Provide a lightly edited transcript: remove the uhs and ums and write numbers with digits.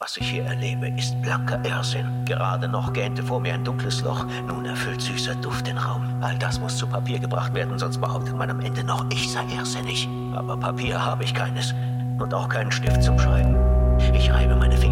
Was ich hier erlebe, ist blanker Irrsinn. Gerade noch gähnte vor mir ein dunkles Loch. Nun erfüllt süßer Duft den Raum. All das muss zu Papier gebracht werden, sonst behauptet man am Ende noch, ich sei irrsinnig. Aber Papier habe ich keines. Und auch keinen Stift zum Schreiben. Ich reibe meine Finger